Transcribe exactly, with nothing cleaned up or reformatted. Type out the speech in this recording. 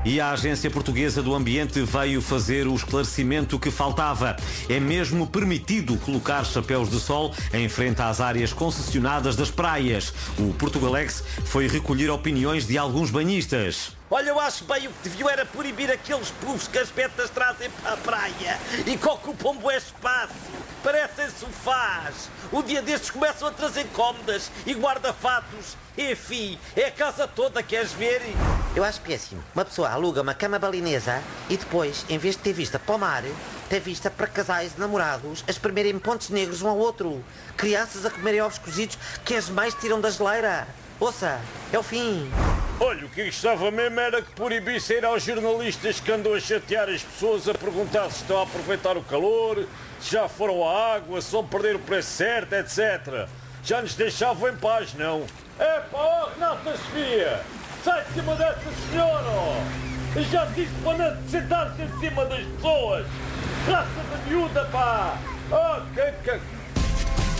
E a Agência Portuguesa do Ambiente veio fazer o esclarecimento que faltava. É mesmo permitido colocar chapéus de sol em frente às áreas concessionadas das praias. O Portugalex foi recolher opiniões de alguns banhistas. Olha, eu acho bem o que deviam era proibir aqueles puffs que as betas trazem para a praia e que ocupam bué espaço. Parecem sofás. Um dia destes começam a trazer cómodas e guarda-fatos. Enfim, é a casa toda, queres ver? Eu acho péssimo. Uma pessoa aluga uma cama balinesa e depois, em vez de ter vista para o mar, tem vista para casais de namorados a espremerem pontos negros um ao outro. Crianças a comerem ovos cozidos que as mães tiram da geleira. Ouça, é o fim. Olha, o que eu gostava mesmo era que proibissem aos jornalistas que andam a chatear as pessoas a perguntar se estão a aproveitar o calor, se já foram à água, se vão perder o preço certo, etcétera. Já nos deixavam em paz, não? É pá, Renata Sofia! Sai de cima dessa senhora! Eu já disse para não sentar-se em cima das pessoas! Raça da miúda, pá! Oh, que, que,